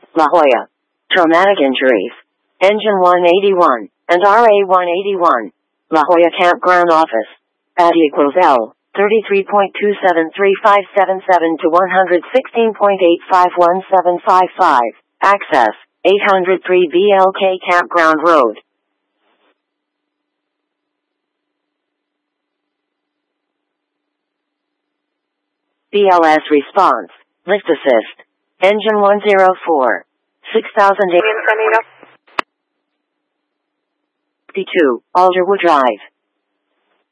La Jolla. Traumatic injuries. Engine 181 and RA 181. La Jolla Campground Office. At equals L. 33.273577 to 116.851755. Access. 803 BLK Campground Road. BLS response. Lift assist. Engine 104. 6008. 52. Alderwood Drive.